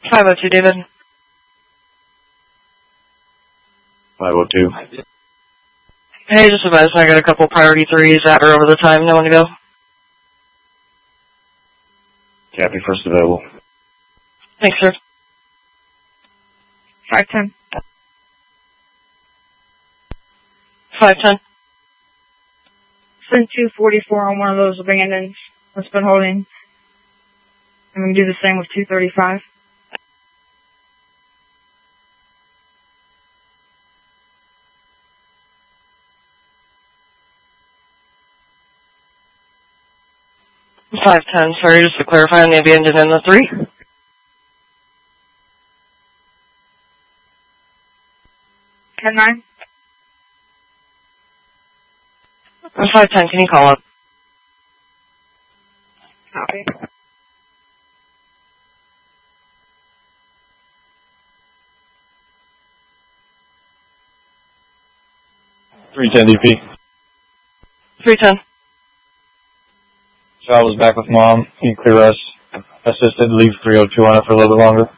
502, David. 502. Hey, just advise I got a couple priority 3s at or over the time. No one to go. Copy, first available. Thanks, sir. 510. 510. Send 244 on one of those abandons that's been holding. And we can do the same with 235. $510. Sorry, just to clarify on the abandoned and the 3. $10-9. 510. Can you call up? Copy. DP. 310. Child is back with mom. Can you clear us? Assisted. Leave 302 on it for a little bit longer.